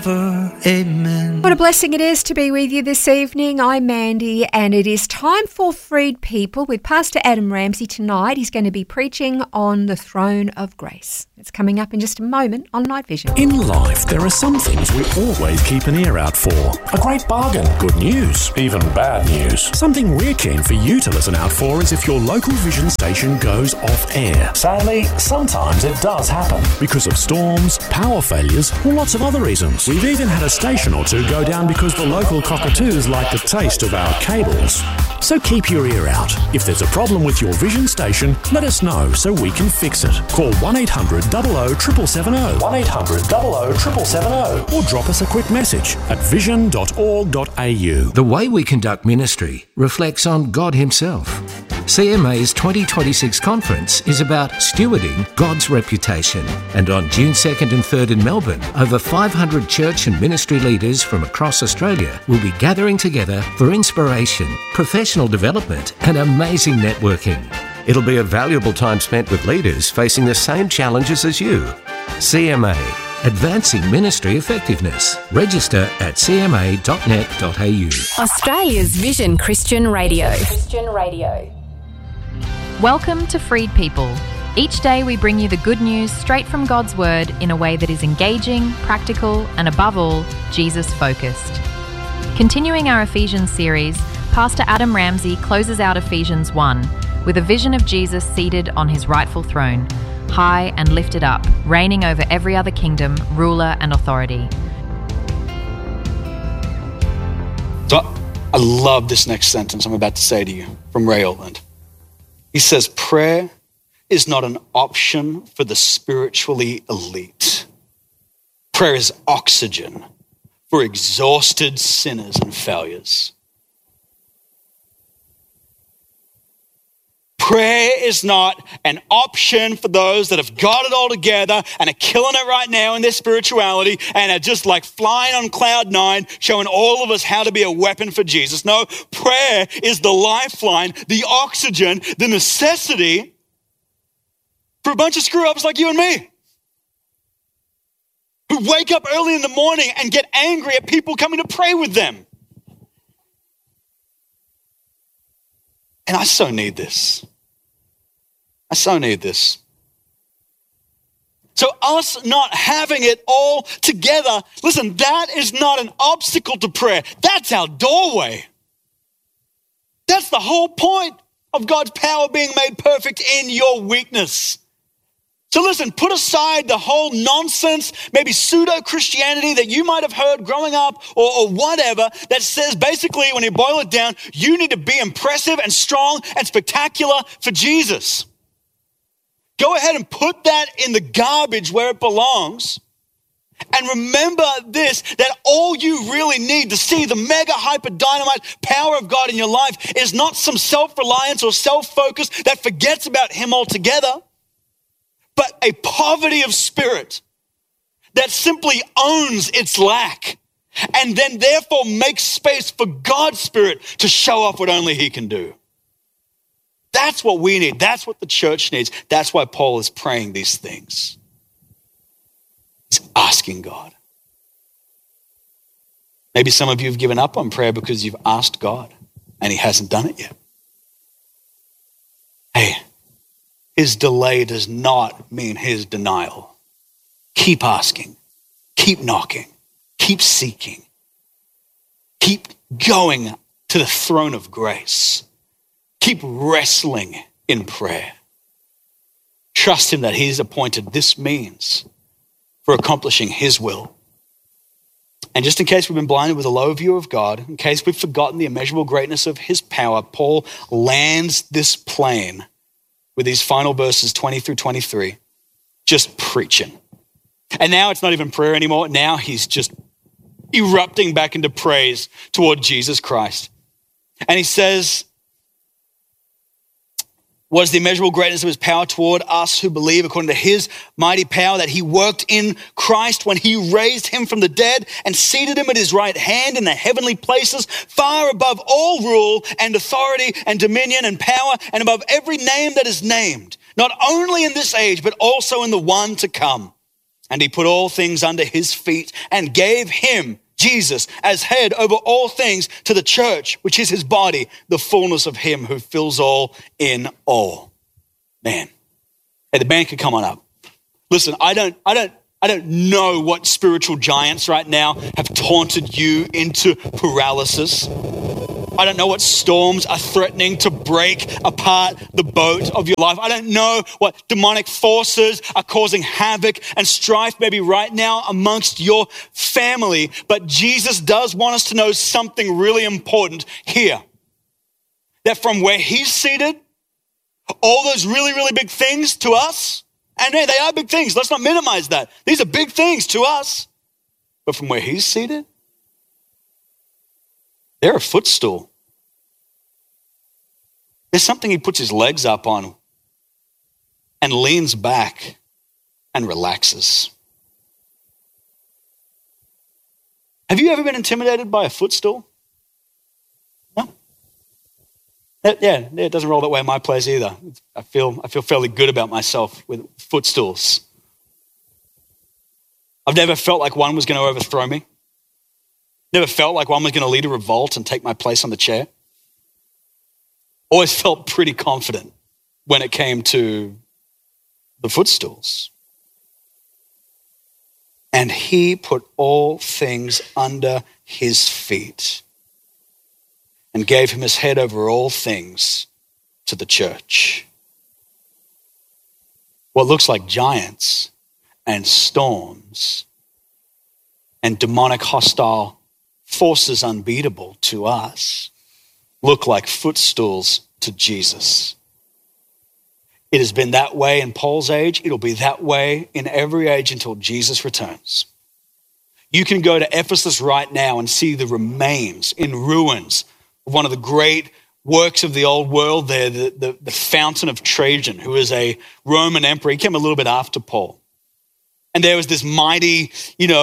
Amen. What a blessing it is to be with you this evening. I'm Mandy, and it is time for Freed People with Pastor Adam Ramsey tonight. He's going to be preaching on the throne of grace. It's coming up in just a moment on Night Vision. In life, there are some things we always keep an ear out for. A great bargain, good news, even bad news. Something we're keen for you to listen out for is if your local vision station goes off air. Sadly, sometimes it does happen because of storms, power failures, or lots of other reasons. We've even had a station or two go down because the local cockatoos like the taste of our cables. So keep your ear out. If there's a problem with your vision station, let us know so we can fix it. Call 1-800-00-770, 1-800-00-770, or drop us a quick message at vision.org.au. The way we conduct ministry reflects on God Himself. CMA's 2026 conference is about stewarding God's reputation. And on June 2nd and 3rd in Melbourne, over 500 church and ministry leaders from across Australia will be gathering together for inspiration, professional development and amazing networking. It'll be a valuable time spent with leaders facing the same challenges as you. CMA, Advancing Ministry Effectiveness. Register at cma.net.au. Australia's Vision Christian Radio. Welcome to Freed People. Each day we bring you the good news straight from God's Word in a way that is engaging, practical, and above all, Jesus-focused. Continuing our Ephesians series, Pastor Adam Ramsey closes out Ephesians 1 with a vision of Jesus seated on His rightful throne, high and lifted up, reigning over every other kingdom, ruler, and authority. So I love this next sentence I'm about to say to you from Ray Ortland. He says, prayer is not an option for the spiritually elite. Prayer is oxygen for exhausted sinners and failures. Prayer is not an option for those that have got it all together and are killing it right now in their spirituality and are just like flying on cloud nine, showing all of us how to be a weapon for Jesus. No, prayer is the lifeline, the oxygen, the necessity for a bunch of screw-ups like you and me, who wake up early in the morning and get angry at people coming to pray with them. And I so need this. I so need this. So us not having it all together, listen, that is not an obstacle to prayer. That's our doorway. That's the whole point of God's power being made perfect in your weakness. So listen, put aside the whole nonsense, maybe pseudo-Christianity that you might have heard growing up or whatever that says basically when you boil it down, you need to be impressive and strong and spectacular for Jesus. Go ahead and put that in the garbage where it belongs. And remember this, that all you really need to see the mega hyper dynamite power of God in your life is not some self-reliance or self-focus that forgets about Him altogether, but a poverty of spirit that simply owns its lack and then therefore makes space for God's Spirit to show off what only He can do. That's what we need. That's what the church needs. That's why Paul is praying these things. He's asking God. Maybe some of you have given up on prayer because you've asked God and He hasn't done it yet. Hey, His delay does not mean His denial. Keep asking, keep knocking, keep seeking, keep going to the throne of grace. Keep wrestling in prayer. Trust Him that He's appointed this means for accomplishing His will. And just in case we've been blinded with a low view of God, in case we've forgotten the immeasurable greatness of His power, Paul lands this plane with these final verses 20 through 23, just preaching. And now it's not even prayer anymore. Now he's just erupting back into praise toward Jesus Christ. And he says, what is the immeasurable greatness of His power toward us who believe, according to His mighty power that He worked in Christ when He raised Him from the dead and seated Him at His right hand in the heavenly places, far above all rule and authority and dominion and power and above every name that is named, not only in this age, but also in the one to come. And he put all things under his feet and gave him, Jesus, as head over all things to the church, which is his body, the fullness of him who fills all in all. Man. Hey, the band can come on up. Listen, I don't know what spiritual giants right now have taunted you into paralysis. I don't know what storms are threatening to break apart the boat of your life. I don't know what demonic forces are causing havoc and strife maybe right now amongst your family. But Jesus does want us to know something really important here. That from where he's seated, all those really, really big things to us, and they are big things. Let's not minimize that. These are big things to us. But from where he's seated, they're a footstool. There's something he puts his legs up on and leans back and relaxes. Have you ever been intimidated by a footstool? No? Yeah, it doesn't roll that way in my place either. I feel fairly good about myself with footstools. I've never felt like one was going to overthrow me. Never felt like one was going to lead a revolt and take my place on the chair. Always felt pretty confident when it came to the footstools. And he put all things under his feet and gave him his head over all things to the church. What looks like giants and storms and demonic hostile forces unbeatable to us look like footstools to Jesus. It has been that way in Paul's age. It'll be that way in every age until Jesus returns. You can go to Ephesus right now and see the remains in ruins of one of the great works of the old world there, the Fountain of Trajan, who was a Roman emperor. He came a little bit after Paul. And there was this mighty,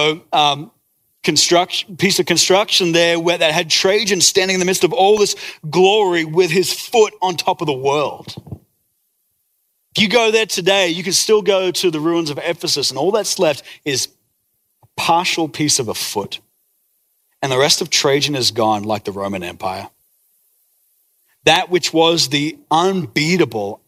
piece of construction there where that had Trajan standing in the midst of all this glory with his foot on top of the world. If you go there today, you can still go to the ruins of Ephesus, and all that's left is a partial piece of a foot. And the rest of Trajan is gone like the Roman Empire. That which was the unbeatable,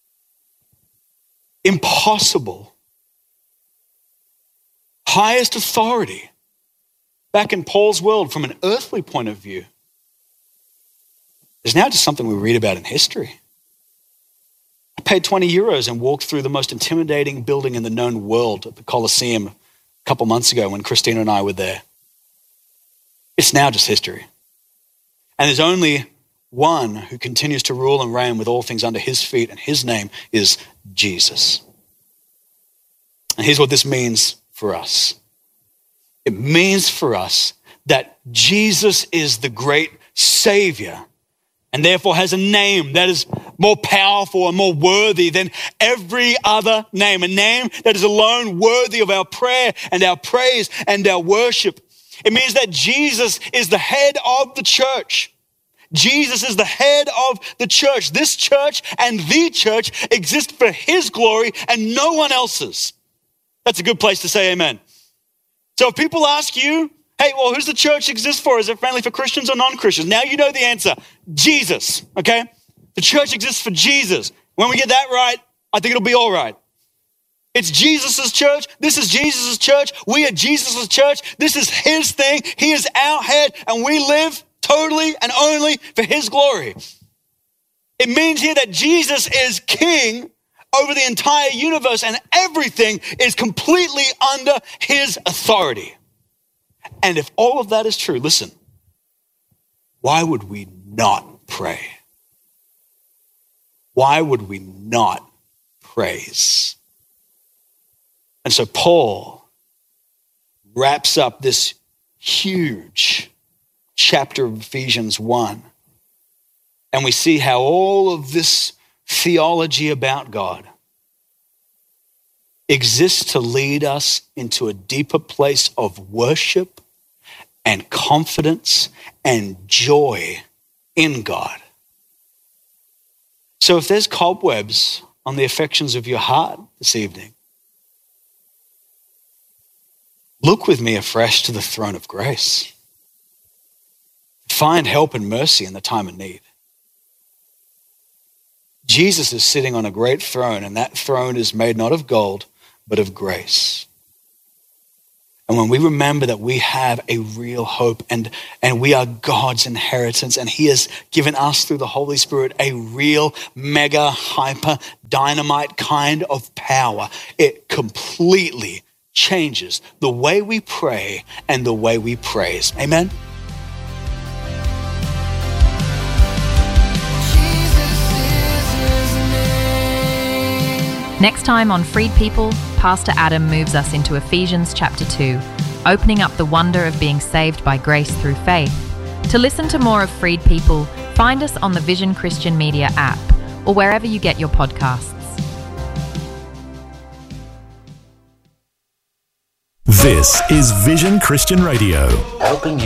impossible, highest authority back in Paul's world from an earthly point of view is now just something we read about in history. I paid 20 euros and walked through the most intimidating building in the known world at the Colosseum a couple months ago when Christina and I were there. It's now just history. And there's only one who continues to rule and reign with all things under his feet, and his name is Jesus. And here's what this means for us. It means for us that Jesus is the great Savior and therefore has a name that is more powerful and more worthy than every other name, a name that is alone worthy of our prayer and our praise and our worship. It means that Jesus is the head of the church. Jesus is the head of the church. This church and the church exist for his glory and no one else's. That's a good place to say amen. So if people ask you, hey, well, who's the church exist for? Is it friendly for Christians or non-Christians? Now you know the answer. Jesus, okay? The church exists for Jesus. When we get that right, I think it'll be all right. It's Jesus' church. This is Jesus' church. We are Jesus' church. This is his thing. He is our head, and we live totally and only for his glory. It means here that Jesus is king over the entire universe, and everything is completely under his authority. And if all of that is true, listen, why would we not pray? Why would we not praise? And so Paul wraps up this huge chapter of Ephesians 1. And we see how all of this theology about God exists to lead us into a deeper place of worship and confidence and joy in God. So if there's cobwebs on the affections of your heart this evening, Look with me afresh to the throne of grace. Find help and mercy in the time of need. Jesus is sitting on a great throne, and that throne is made not of gold, but of grace. And when we remember that we have a real hope and we are God's inheritance, and he has given us through the Holy Spirit a real mega hyper dynamite kind of power, it completely changes the way we pray and the way we praise. Amen? Next time on Freed People, Pastor Adam moves us into Ephesians chapter 2, opening up the wonder of being saved by grace through faith. To listen to more of Freed People, find us on the Vision Christian Media app or wherever you get your podcasts. This is Vision Christian Radio. Helping